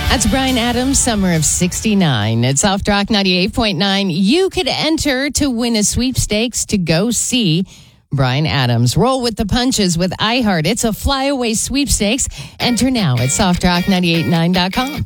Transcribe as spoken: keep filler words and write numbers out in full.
That's Bryan Adams, Summer of sixty-nine. At Soft Rock ninety-eight point nine, you could enter to win a sweepstakes to go see Bryan Adams. Roll with the punches with iHeart. It's a flyaway sweepstakes. Enter now at soft rock nine eight nine dot com.